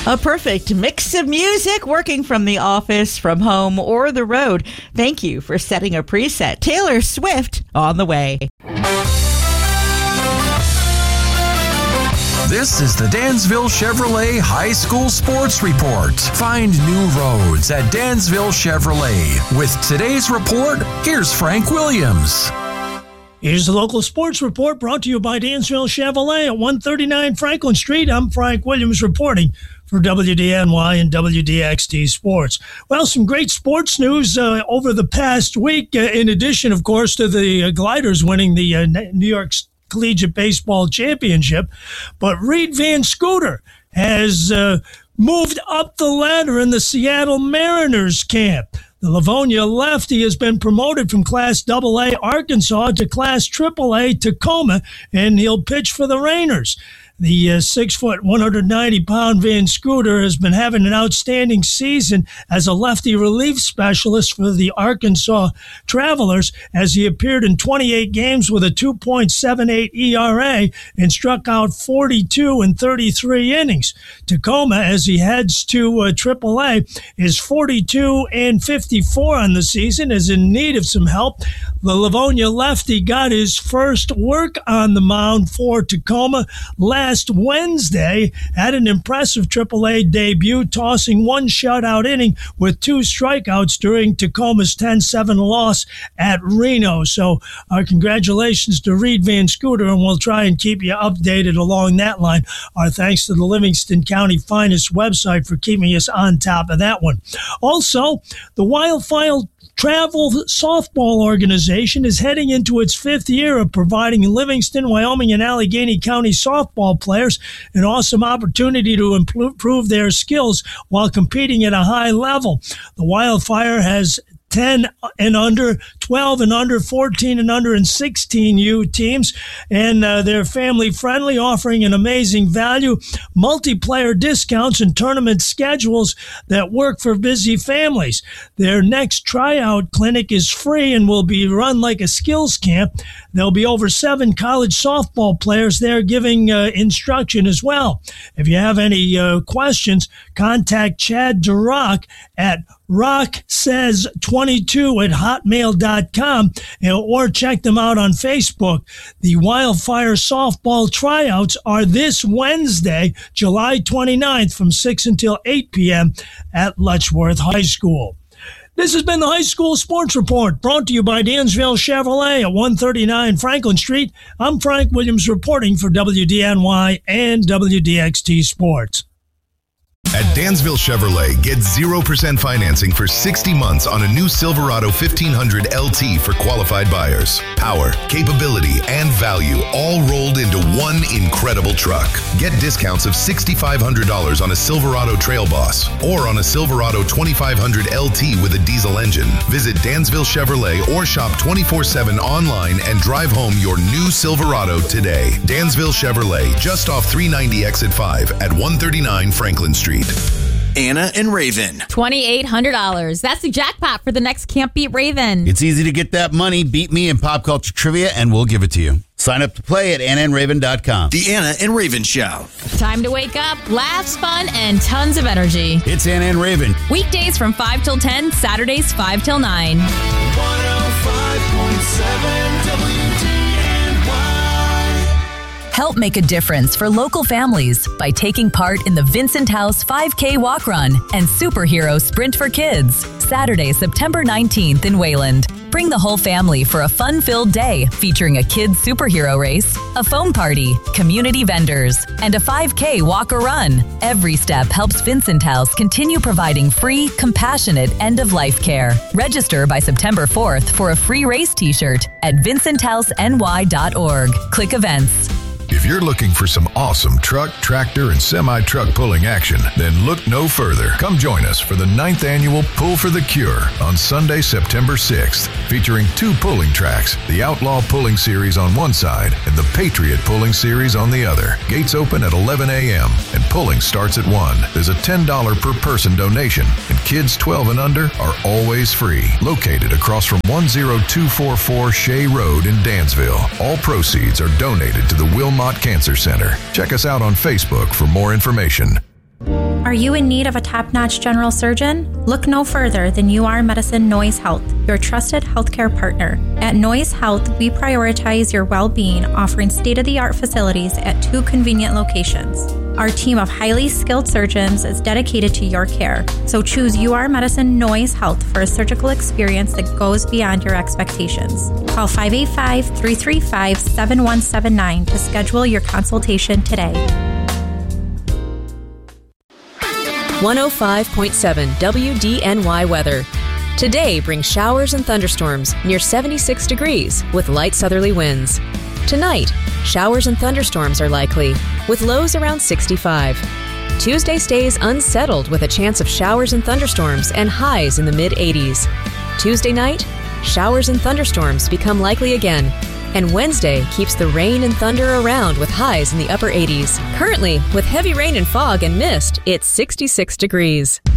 A perfect mix of music, working from the office, from home, or the road. Thank you for setting a preset. Taylor Swift on the way. This is the Dansville Chevrolet High School Sports Report. Find new roads at Dansville Chevrolet. With today's report, here's Frank Williams. Here's the local sports report brought to you by Dansville Chevrolet at 139 Franklin Street. I'm Frank Williams reporting for WDNY and WDXT Sports. Well, some great sports news over the past week, in addition, of course, to the Gliders winning the New York Collegiate Baseball Championship. But Reed Van Scooter has moved up the ladder in the Seattle Mariners camp. The Livonia lefty has been promoted from Class AA Arkansas to Class AAA Tacoma, and he'll pitch for the Rainers. The 6-foot, 190-pound Van Scooter has been having an outstanding season as a lefty relief specialist for the Arkansas Travelers, as he appeared in 28 games with a 2.78 ERA and struck out 42 in 33 innings. Tacoma, as he heads to AAA, is 42 and 54 on the season, is in need of some help. The Livonia lefty got his first work on the mound for Tacoma last Wednesday, had an impressive AAA debut, tossing one shutout inning with 2 strikeouts during Tacoma's 10-7 loss at Reno. So our congratulations to Reed Van Scooter, and we'll try and keep you updated along that line. Our thanks to the Livingston County Finest website for keeping us on top of that one. Also, the Wildfire Travel Softball Organization is heading into its 5th year of providing Livingston, Wyoming, and Allegheny County softball players an awesome opportunity to improve their skills while competing at a high level. The Wildfire has 10 and under, 12 and under, 14 and under, and 16U teams, and they're family friendly, offering an amazing value, multiplayer discounts, and tournament schedules that work for busy families. Their next tryout clinic is free and will be run like a skills camp. There'll be over 7 college softball players there giving instruction as well. If you have any questions, contact Chad DeRock at rocksays22@hotmail.com, or check them out on Facebook. The Wildfire softball tryouts are this Wednesday, July 29th from 6 until 8 p.m. at Letchworth High School. This has been the High School Sports Report, brought to you by Dansville Chevrolet at 139 Franklin Street. I'm Frank Williams reporting for WDNY and WDXT Sports. At Dansville Chevrolet, get 0% financing for 60 months on a new Silverado 1500 LT for qualified buyers. Power, capability, and value all rolled into one incredible truck. Get discounts of $6,500 on a Silverado Trail Boss or on a Silverado 2500 LT with a diesel engine. Visit Dansville Chevrolet or shop 24/7 online and drive home your new Silverado today. Dansville Chevrolet, just off 390 Exit 5 at 139 Franklin Street. Anna and Raven. $2,800. That's the jackpot for the next Can't Beat Raven. It's easy to get that money. Beat me in pop culture trivia, and we'll give it to you. Sign up to play at AnnaandRaven.com. The Anna and Raven Show. Time to wake up, laughs, fun, and tons of energy. It's Anna and Raven. Weekdays from 5 till 10, Saturdays 5 till 9. 105.7 WDNY. Help make a difference for local families by taking part in the Vincent House 5K Walk Run and Superhero Sprint for Kids, Saturday, September 19th in Wayland. Bring the whole family for a fun-filled day featuring a kids' superhero race, a foam party, community vendors, and a 5K walk-or-run. Every step helps Vincent House continue providing free, compassionate end-of-life care. Register by September 4th for a free race t-shirt at vincenthouseny.org. Click events. If you're looking for some awesome truck, tractor, and semi-truck pulling action, then look no further. Come join us for the 9th annual Pull for the Cure on Sunday, September 6th, featuring 2 pulling tracks, the Outlaw Pulling Series on one side and the Patriot Pulling Series on the other. Gates open at 11 a.m. and pulling starts at 1. There's a $10 per person donation, and kids 12 and under are always free. Located across from 10244 Shea Road in Dansville. All proceeds are donated to the Wilmot Cancer Center. Check us out on Facebook for more information. Are you in need of a top-notch general surgeon? Look no further than UR Medicine Noise Health, your trusted healthcare partner. At Noise Health, we prioritize your well-being, offering state-of-the-art facilities at 2 convenient locations. Our team of highly skilled surgeons is dedicated to your care. So choose UR Medicine Noise Health for a surgical experience that goes beyond your expectations. Call 585-335-7179 to schedule your consultation today. 105.7 WDNY weather. Today brings showers and thunderstorms near 76 degrees with light southerly winds. Tonight, showers and thunderstorms are likely with lows around 65. Tuesday stays unsettled with a chance of showers and thunderstorms and highs in the mid-80s. Tuesday night, showers and thunderstorms become likely again. And Wednesday keeps the rain and thunder around with highs in the upper 80s. Currently, with heavy rain and fog and mist, it's 66 degrees.